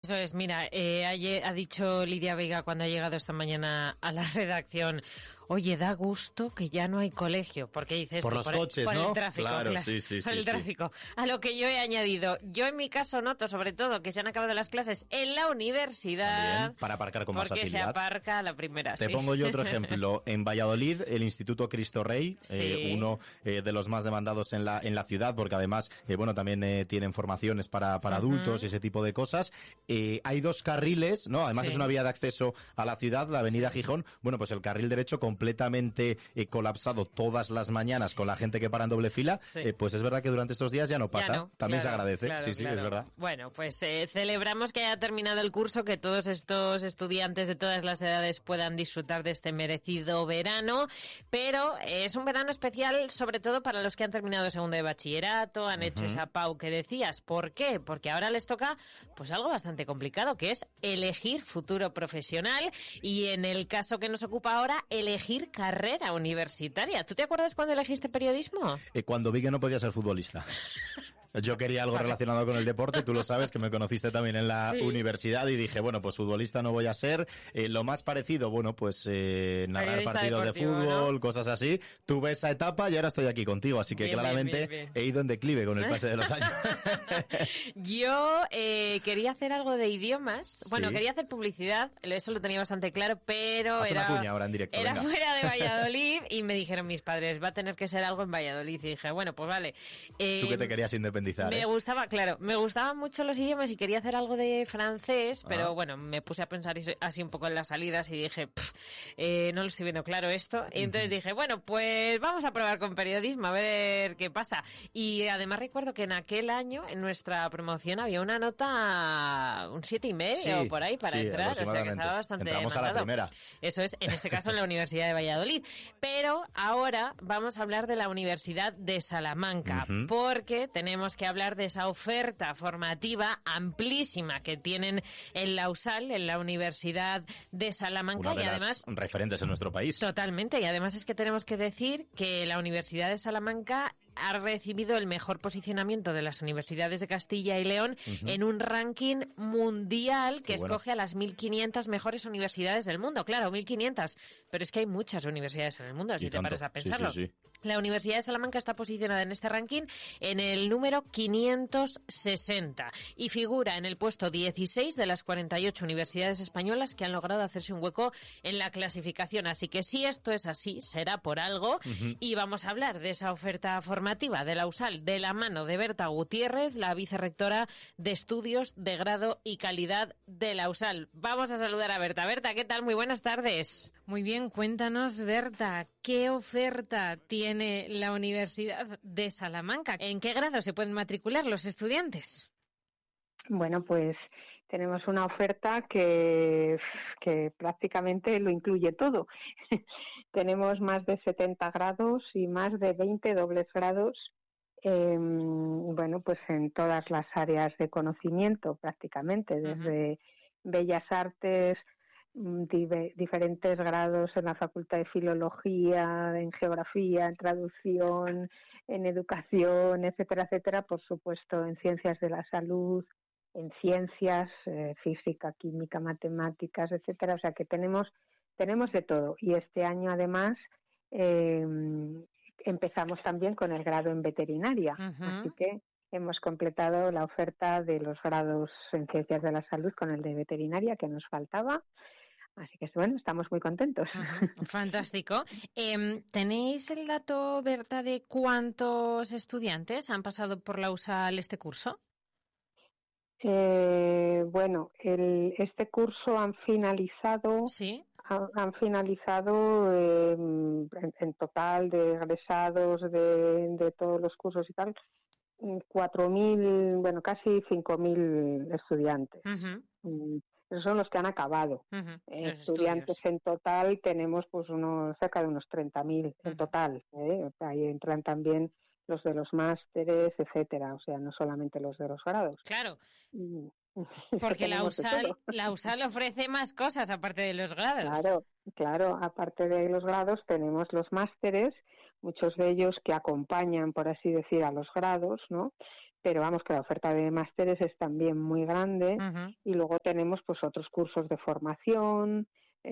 Eso es, mira, ayer ha dicho Lidia Veiga cuando ha llegado esta mañana a la redacción, oye, da gusto que ya no hay colegio, porque dices por los coches, ¿no? El tráfico, claro, sí, por el tráfico. A lo que yo he añadido, yo en mi caso noto sobre todo que se han acabado las clases en la universidad. También, para aparcar con más porque facilidad. Porque se aparca a la primera, Te pongo yo otro ejemplo. En Valladolid, el Instituto Cristo Rey, uno de los más demandados en la ciudad, porque además, bueno, también tienen formaciones para adultos y ese tipo de cosas. Hay 2 carriles, ¿no? Además es una vía de acceso a la ciudad, la avenida Gijón. Bueno, pues el carril derecho completamente colapsado todas las mañanas con la gente que para en doble fila. Pues es verdad que durante estos días ya no pasa. Ya no, también se agradece. Claro, sí, es verdad. Bueno, pues celebramos que haya terminado el curso, que todos estos estudiantes de todas las edades puedan disfrutar de este merecido verano, pero es un verano especial sobre todo para los que han terminado segundo de bachillerato, han hecho esa PAU que decías. ¿Por qué? Porque ahora les toca pues algo bastante complicado, que es elegir futuro profesional y en el caso que nos ocupa ahora, elegir carrera universitaria. ¿Tú te acuerdas cuando elegiste periodismo? Cuando vi que no podía ser futbolista. Yo quería algo relacionado con el deporte, tú lo sabes, que me conociste también en la universidad y dije, bueno, pues futbolista no voy a ser. Lo más parecido, bueno, pues narrar partidos de fútbol, ¿no? Cosas así. Tuve esa etapa y ahora estoy aquí contigo, así que claramente bien. He ido en declive con el pase de los años. Yo quería hacer algo de idiomas, bueno, quería hacer publicidad, eso lo tenía bastante claro, pero Haz una cuña ahora en directo, era fuera de Valladolid y me dijeron mis padres, va a tener que ser algo en Valladolid, y dije, bueno, pues vale. Tú que te querías independizar. Me gustaba, claro, me gustaban mucho los idiomas y quería hacer algo de francés, pero bueno, me puse a pensar así un poco en las salidas y dije, no lo estoy viendo claro esto. Y entonces dije, bueno, pues vamos a probar con periodismo, a ver qué pasa. Y además recuerdo que en aquel año, en nuestra promoción, había una nota, un 7,5 por ahí para entrar, o sea que estaba bastante Entramos mandado. A la primera. Eso es, en este caso en la Universidad de Valladolid. Pero ahora vamos a hablar de la Universidad de Salamanca, porque tenemos que hablar de esa oferta formativa amplísima que tienen en la USAL, en la Universidad de Salamanca. Una de y además las referentes en nuestro país. Totalmente, y además es que tenemos que decir que la Universidad de Salamanca ha recibido el mejor posicionamiento de las universidades de Castilla y León en un ranking mundial que escoge a las 1.500 mejores universidades del mundo. Claro, 1.500, pero es que hay muchas universidades en el mundo, si te paras a pensarlo. Sí. La Universidad de Salamanca está posicionada en este ranking en el número 560 y figura en el puesto 16 de las 48 universidades españolas que han logrado hacerse un hueco en la clasificación. Así que si esto es así, será por algo. Y vamos a hablar de esa oferta formativa de la USAL de la mano de Berta Gutiérrez, la vicerrectora de Estudios de Grado y Calidad de la USAL. Vamos a saludar a Berta. Berta, ¿qué tal? Muy buenas tardes. Muy bien, cuéntanos, Berta, ¿qué oferta tiene la Universidad de Salamanca? ¿En qué grado se pueden matricular los estudiantes? Bueno, pues tenemos una oferta que prácticamente lo incluye todo. Tenemos más de 70 grados y más de 20 dobles grados, bueno, pues en todas las áreas de conocimiento prácticamente, desde Bellas Artes, diferentes grados en la Facultad de Filología, en Geografía, en Traducción, en Educación, etcétera, etcétera, por supuesto en Ciencias de la Salud, en Ciencias, Física, Química, Matemáticas, etcétera, o sea que tenemos de todo. Y este año además empezamos también con el grado en Veterinaria, así que hemos completado la oferta de los grados en Ciencias de la Salud con el de Veterinaria que nos faltaba. Así que, bueno, estamos muy contentos. Fantástico. ¿Tenéis el dato, Berta, de cuántos estudiantes han pasado por la USAL este curso? Bueno, este curso han finalizado... Sí. Han finalizado en total de egresados de todos los cursos y tal, 4.000, bueno, casi 5.000 estudiantes. Esos son los que han acabado. Estudiantes en total tenemos pues cerca de unos 30.000 en total. Ahí entran también los de los másteres, etcétera, o sea, no solamente los de los grados. Claro. Porque la USAL ofrece más cosas aparte de los grados. Claro, aparte de los grados tenemos los másteres, muchos de ellos que acompañan, por así decir, a los grados, ¿no? pero vamos, que la oferta de másteres es también muy grande. Y luego tenemos pues otros cursos de formación,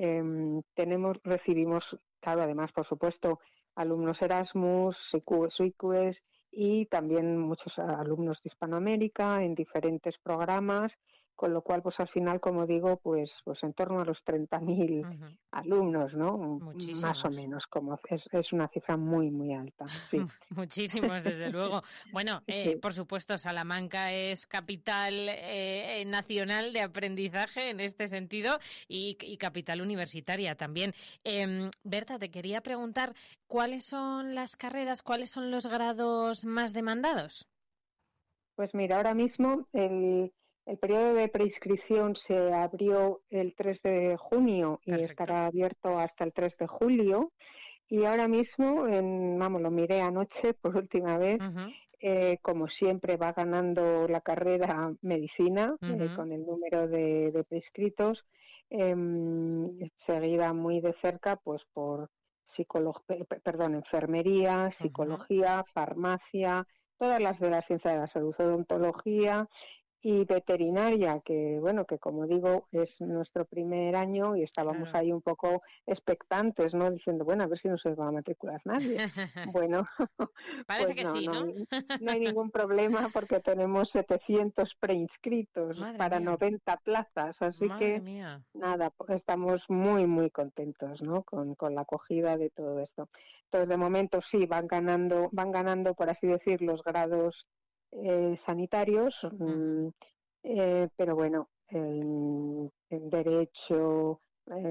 recibimos, claro, además, por supuesto, alumnos Erasmus, SICUES y también muchos alumnos de Hispanoamérica en diferentes programas, con lo cual, pues al final, como digo, pues en torno a los 30.000 alumnos, ¿no? Muchísimos. Más o menos, como es una cifra muy, muy alta. Sí. Muchísimos, desde luego. Bueno, Sí. por supuesto, Salamanca es capital nacional de aprendizaje en este sentido y capital universitaria también. Berta, te quería preguntar, ¿cuáles son las carreras, cuáles son los grados más demandados? Pues mira, ahora mismo el periodo de preinscripción se abrió el 3 de junio y Perfecto. estará abierto hasta el 3 de julio. Y ahora mismo, lo miré anoche por última vez, como siempre va ganando la carrera medicina con el número de prescritos, seguida muy de cerca pues por enfermería, psicología, farmacia, todas las de la ciencia de la salud, odontología y veterinaria, que bueno, que como digo es nuestro primer año y estábamos ahí un poco expectantes, ¿no? Diciendo, bueno, a ver si no se va a matricular nadie. Bueno, parece pues que sí, ¿no? No hay ningún problema porque tenemos 700 preinscritos para 90 plazas, así que nada, pues estamos muy, muy contentos, ¿no? Con la acogida de todo esto. Entonces, de momento sí, van ganando, por así decir, los grados sanitarios, pero bueno, en derecho,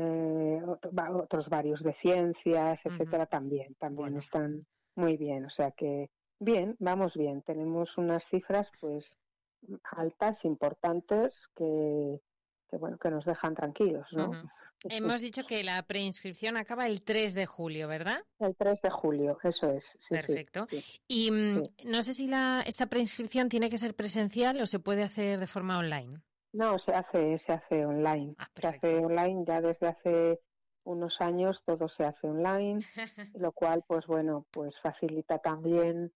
otros varios de ciencias, etcétera, también bueno. Están muy bien, o sea que bien, vamos bien, tenemos unas cifras pues altas, importantes, que bueno, que nos dejan tranquilos, ¿no? Hemos dicho que la preinscripción acaba el 3 de julio, ¿verdad? El 3 de julio, eso es. Sí, perfecto. Sí. Y no sé si esta preinscripción tiene que ser presencial o se puede hacer de forma online. No, se hace online. Se hace online ya desde hace unos años, todo se hace online, lo cual, pues bueno, pues facilita también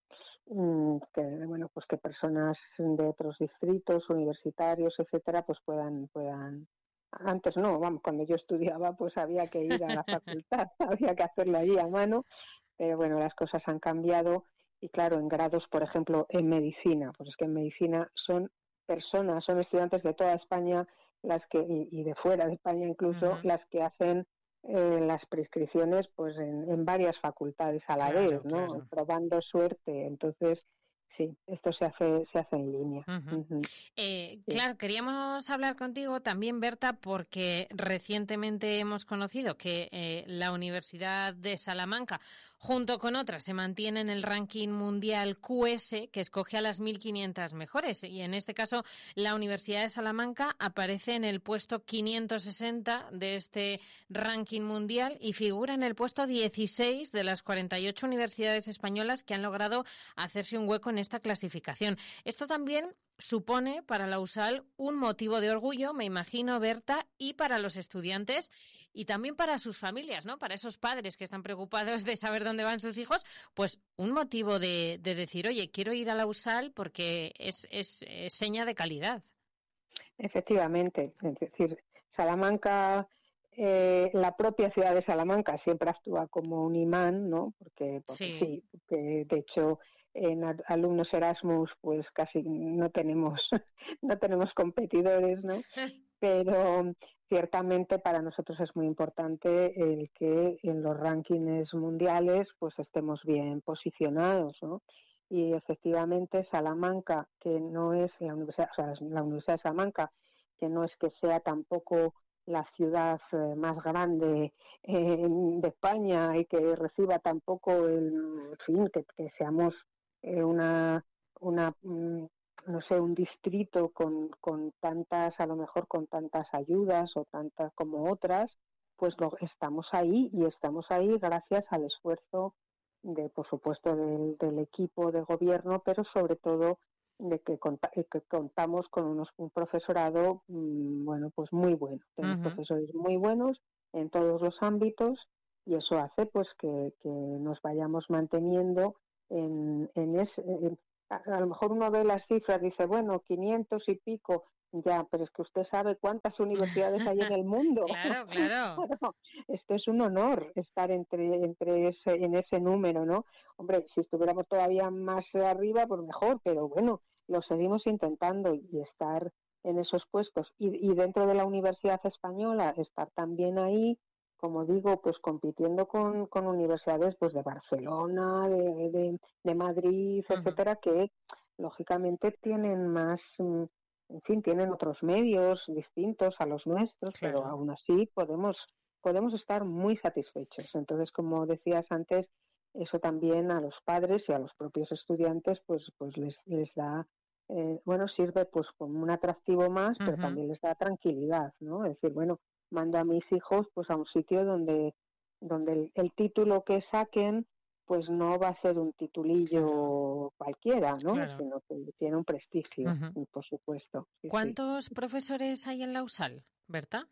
que personas de otros distritos, universitarios, etcétera, pues puedan. Antes no, vamos, cuando yo estudiaba, pues había que ir a la facultad, había que hacerlo allí a mano, pero bueno, las cosas han cambiado y claro, en grados, por ejemplo, en medicina, pues es que en medicina son estudiantes de toda España y de fuera de España incluso, las que hacen las prescripciones pues en varias facultades a la vez, ¿no? Claro. Probando suerte. Entonces, sí, esto se hace en línea. Claro, queríamos hablar contigo también, Berta, porque recientemente hemos conocido que la Universidad de Salamanca, junto con otras, se mantiene en el ranking mundial QS, que escoge a las 1.500 mejores. Y en este caso, la Universidad de Salamanca aparece en el puesto 560 de este ranking mundial y figura en el puesto 16 de las 48 universidades españolas que han logrado hacerse un hueco en esta clasificación. Esto también supone para la USAL un motivo de orgullo, me imagino, Berta, y para los estudiantes y también para sus familias, ¿no? Para esos padres que están preocupados de saber dónde van sus hijos, pues un motivo de decir, oye, quiero ir a la USAL porque es seña de calidad. Efectivamente, es decir, Salamanca, la propia ciudad de Salamanca siempre actúa como un imán, ¿no? Porque sí, porque de hecho en alumnos Erasmus pues casi no tenemos competidores, ¿no? Pero ciertamente para nosotros es muy importante el que en los rankings mundiales pues estemos bien posicionados, ¿no? Y efectivamente Salamanca, que no es la Universidad de Salamanca, que no es que sea tampoco la ciudad más grande de España y que reciba tampoco que seamos un distrito con tantas, a lo mejor con tantas ayudas o tantas como otras, pues estamos ahí gracias al esfuerzo por supuesto del equipo de gobierno, pero sobre todo de que contamos con un profesorado pues muy bueno. Tenemos profesores muy buenos en todos los ámbitos y eso hace pues que nos vayamos manteniendo a lo mejor uno ve las cifras, dice, bueno, 500 y pico, ya, pero es que usted sabe cuántas universidades hay en el mundo. Claro, claro. Bueno, esto es un honor estar en ese número, ¿no? Hombre, si estuviéramos todavía más arriba, pues mejor, pero bueno, lo seguimos intentando y estar en esos puestos. Y dentro de la Universidad Española, estar también ahí, como digo, pues compitiendo con universidades pues de Barcelona, de Madrid, etcétera, que lógicamente tienen más... En fin, tienen otros medios distintos a los nuestros, claro. Pero aún así podemos estar muy satisfechos. Entonces, como decías antes, eso también a los padres y a los propios estudiantes pues les da, sirve pues como un atractivo más, pero también les da tranquilidad, ¿no? Es decir, bueno, mando a mis hijos pues a un sitio donde el título que saquen pues no va a ser un titulillo cualquiera, ¿no? Claro. Sino que tiene un prestigio, por supuesto. Sí, ¿Cuántos profesores hay en la USAL, Berta?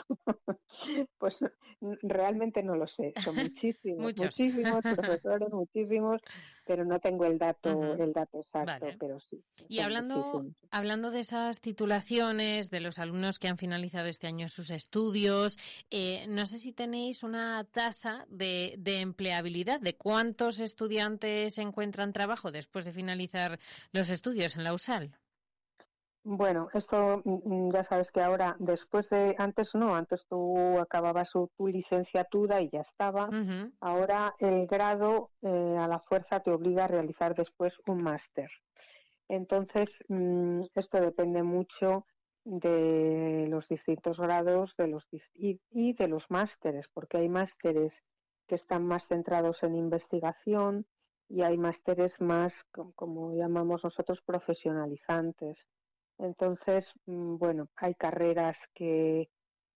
Pues realmente no lo sé, son muchísimos profesores, muchísimos, pero no tengo el dato exacto, vale. Pero sí. Y hablando de esas titulaciones, de los alumnos que han finalizado este año sus estudios, no sé si tenéis una tasa de empleabilidad, de cuántos estudiantes encuentran trabajo después de finalizar los estudios en la USAL. Bueno, esto ya sabes que ahora, antes tú acababas tu licenciatura y ya estaba. Ahora el grado a la fuerza te obliga a realizar después un máster. Entonces, esto depende mucho de los distintos grados y de los másteres, porque hay másteres que están más centrados en investigación y hay másteres más, como llamamos nosotros, profesionalizantes. Entonces, bueno, hay carreras que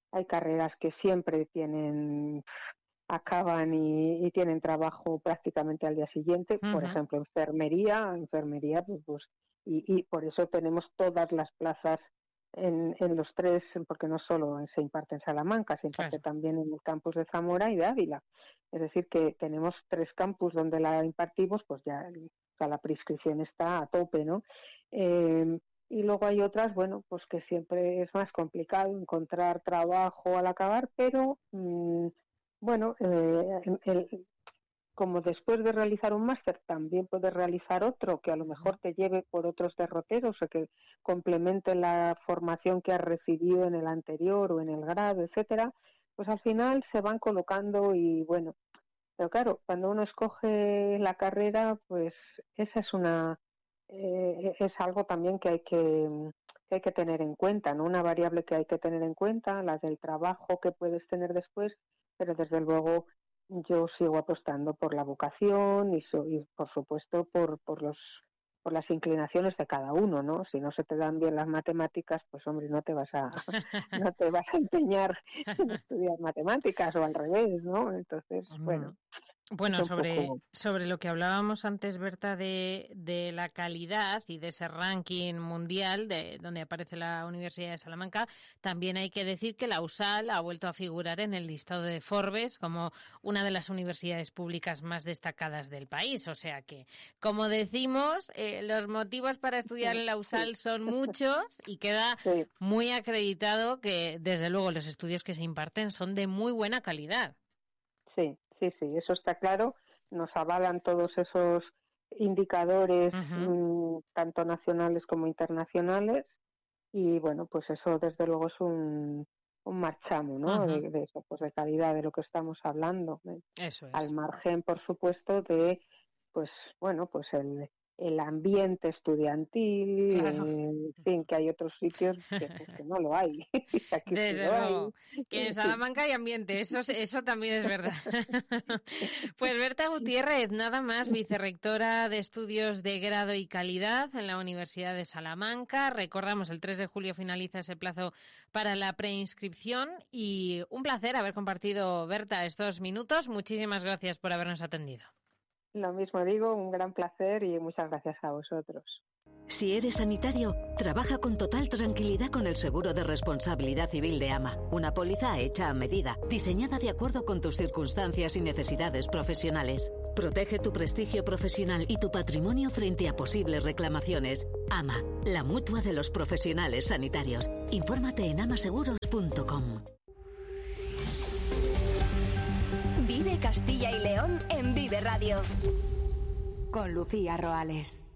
siempre acaban y tienen trabajo prácticamente al día siguiente. Por ejemplo, enfermería, pues y por eso tenemos todas las plazas en los tres, porque no solo se imparte en Salamanca, se imparte también en el campus de Zamora y de Ávila. Es decir, que tenemos 3 campus donde la impartimos, pues ya la prescripción está a tope, ¿no? Y luego hay otras, bueno, pues que siempre es más complicado encontrar trabajo al acabar, pero como después de realizar un máster también puedes realizar otro que a lo mejor te lleve por otros derroteros o que complemente la formación que has recibido en el anterior o en el grado, etcétera, pues al final se van colocando y bueno, pero claro, cuando uno escoge la carrera, pues esa es algo también que hay que tener en cuenta, ¿no? Una variable que hay que tener en cuenta, la del trabajo que puedes tener después, pero desde luego yo sigo apostando por la vocación y por supuesto por las inclinaciones de cada uno, ¿no? Si no se te dan bien las matemáticas, pues hombre, no te vas a empeñar en estudiar matemáticas o al revés, ¿no? Entonces, bueno. Bueno, sobre lo que hablábamos antes, Berta, de la calidad y de ese ranking mundial de donde aparece la Universidad de Salamanca, también hay que decir que la USAL ha vuelto a figurar en el listado de Forbes como una de las universidades públicas más destacadas del país. O sea que, como decimos, los motivos para estudiar en la USAL son muchos y queda muy acreditado que, desde luego, los estudios que se imparten son de muy buena calidad. Sí, eso está claro. Nos avalan todos esos indicadores, tanto nacionales como internacionales, y bueno, pues eso desde luego es un marchamo, ¿no? De eso, pues de calidad de lo que estamos hablando. Eso es. Al margen, por supuesto, de pues bueno, pues el ambiente estudiantil, claro. En fin, que hay otros sitios que no lo hay. Aquí desde luego, que en Salamanca hay ambiente, eso también es verdad. Pues Berta Gutiérrez, nada más, vicerrectora de Estudios de Grado y Calidad en la Universidad de Salamanca. Recordamos, el 3 de julio finaliza ese plazo para la preinscripción y un placer haber compartido, Berta, estos minutos. Muchísimas gracias por habernos atendido. Lo mismo digo, un gran placer y muchas gracias a vosotros. Si eres sanitario, trabaja con total tranquilidad con el seguro de responsabilidad civil de AMA. Una póliza hecha a medida, diseñada de acuerdo con tus circunstancias y necesidades profesionales. Protege tu prestigio profesional y tu patrimonio frente a posibles reclamaciones. AMA, la mutua de los profesionales sanitarios. Infórmate en amaseguros.com. Vive Castilla y León en Vive Radio. Con Lucía Roales.